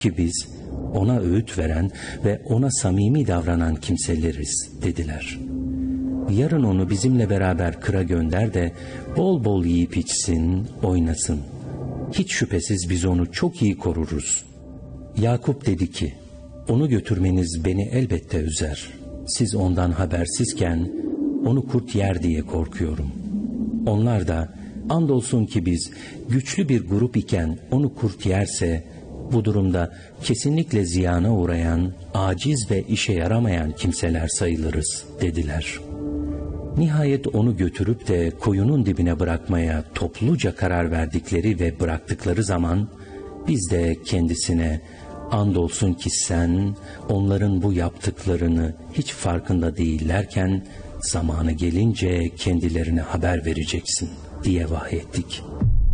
ki biz ona öğüt veren ve ona samimi davranan kimseleriz dediler. Yarın onu bizimle beraber kıra gönder de bol bol yiyip içsin, oynasın. Hiç şüphesiz biz onu çok iyi koruruz. Yakup dedi ki, onu götürmeniz beni elbette üzer. Siz ondan habersizken onu kurt yer diye korkuyorum. Onlar da andolsun ki biz güçlü bir grup iken onu kurt yerse, bu durumda kesinlikle ziyana uğrayan, aciz ve işe yaramayan kimseler sayılırız dediler. Nihayet onu götürüp de koyunun dibine bırakmaya topluca karar verdikleri ve bıraktıkları zaman, biz de kendisine, andolsun ki sen onların bu yaptıklarını hiç farkında değillerken, zamanı gelince kendilerine haber vereceksin diye vahyettik.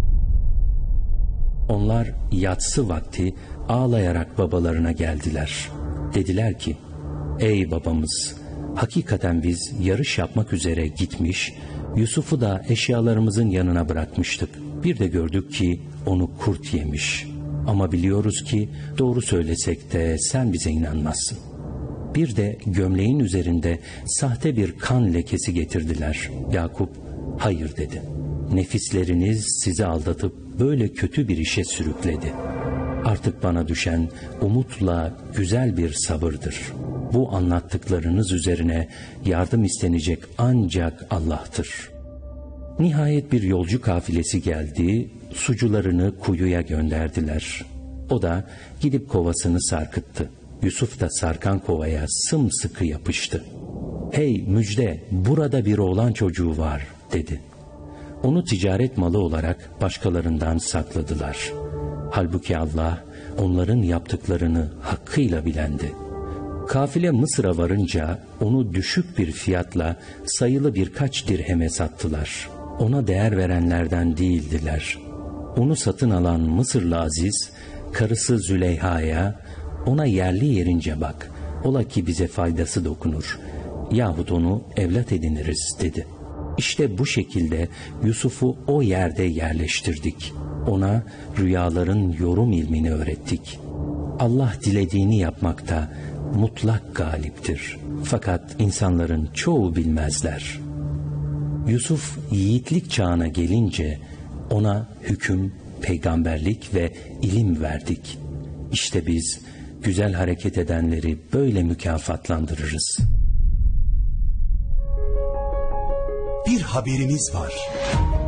Onlar yatsı vakti ağlayarak babalarına geldiler. Dediler ki, ey babamız, hakikaten biz yarış yapmak üzere gitmiş, Yusuf'u da eşyalarımızın yanına bırakmıştık. Bir de gördük ki onu kurt yemiş. Ama biliyoruz ki doğru söylesek de sen bize inanmazsın. Bir de gömleğin üzerinde sahte bir kan lekesi getirdiler. Yakup, hayır dedi. Nefisleriniz sizi aldatıp böyle kötü bir işe sürükledi. Artık bana düşen umutla güzel bir sabırdır. Bu anlattıklarınız üzerine yardım istenecek ancak Allah'tır. Nihayet bir yolcu kafilesi geldi, sucularını kuyuya gönderdiler. O da gidip kovasını sarkıttı. Yusuf da sarkan kovaya sımsıkı yapıştı. Hey müjde, burada bir oğlan çocuğu var dedi. Onu ticaret malı olarak başkalarından sakladılar. Halbuki Allah onların yaptıklarını hakkıyla bilendi. Kafile Mısır'a varınca onu düşük bir fiyatla sayılı birkaç dirheme sattılar. Ona değer verenlerden değildiler. Onu satın alan Mısırlı Aziz, karısı Züleyha'ya, ona yerli yerince bak, ola ki bize faydası dokunur, yahut onu evlat ediniriz dedi. İşte bu şekilde Yusuf'u o yerde yerleştirdik. Ona rüyaların yorum ilmini öğrettik. Allah dilediğini yapmakta mutlak galiptir. Fakat insanların çoğu bilmezler. Yusuf yiğitlik çağına gelince ona hüküm, peygamberlik ve ilim verdik. İşte biz güzel hareket edenleri böyle mükafatlandırırız. Bir haberimiz var.